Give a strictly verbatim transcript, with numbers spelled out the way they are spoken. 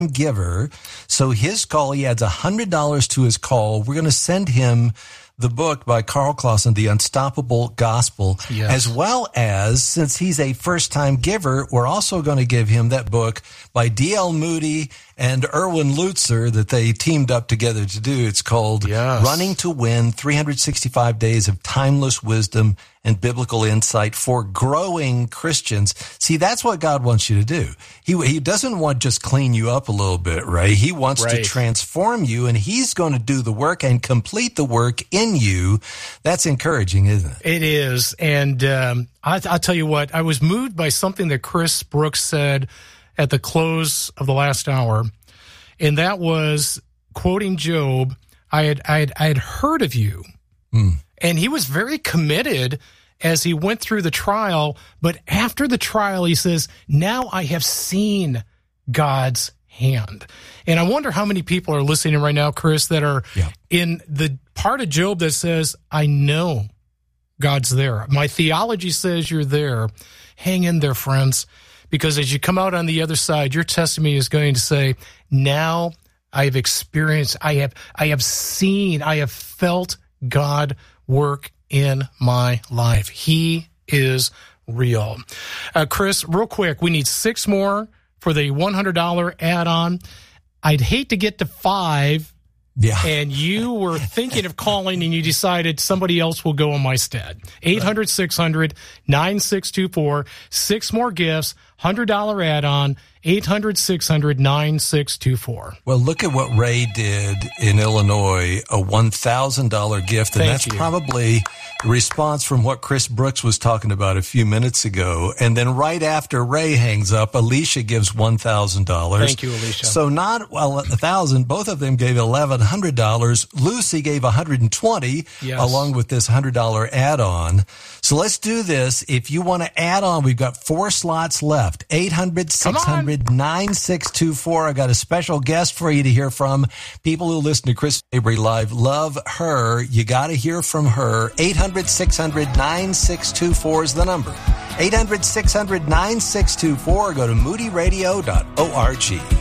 giver. So his call, he adds one hundred dollars to his call. We're going to send him the book by Carl Clausen, The Unstoppable Gospel, yes. as well as, since he's a first-time giver, we're also going to give him that book by D L Moody and Erwin Lutzer that they teamed up together to do. It's called yes. Running to Win, three hundred sixty-five Days of Timeless Wisdom and Biblical Insight for Growing Christians. See, that's what God wants you to do. He he doesn't want to just clean you up a little bit, right? He wants right. to transform you, and he's going to do the work and complete the work in you. That's encouraging, isn't it? It is. And um, I, I'll tell you what, I was moved by something that Chris Brooks said at the close of the last hour, and that was, quoting Job, I had I had, I had heard of you. Mm. And he was very committed as he went through the trial. But after the trial, he says, now I have seen God's hand. And I wonder how many people are listening right now, Chris, that are yeah. in the part of Job that says, I know God's there. My theology says you're there. Hang in there, friends, because as you come out on the other side, your testimony is going to say, now I have experienced, I have, I have seen, I have felt God work in my life. He is real. Uh, Chris, real quick, we need six more for the one hundred dollars add-on. I'd hate to get to five, yeah. and you were thinking of calling and you decided somebody else will go in my stead. eight hundred, six hundred, nine six two four. Six more gifts, one hundred dollars add-on, eight hundred, six hundred, nine six two four. Well, look at what Ray did in Illinois, a one thousand dollars gift, and Thank that's you. probably a response from what Chris Brooks was talking about a few minutes ago. And then right after Ray hangs up, Alicia gives one thousand dollars. Thank you, Alicia. So not well, one thousand dollars, both of them gave eleven hundred dollars. Lucy gave one hundred twenty dollars yes. along with this one hundred dollars add-on. So let's do this. If you want to add on, we've got four slots left. eight hundred, six hundred, nine six two four. I got a special guest for you to hear from. People who listen to Chris Mabry Live love her. You got to hear from her. eight hundred, six hundred, nine six two four is the number. eight hundred, six hundred, nine six two four. Go to moody radio dot org.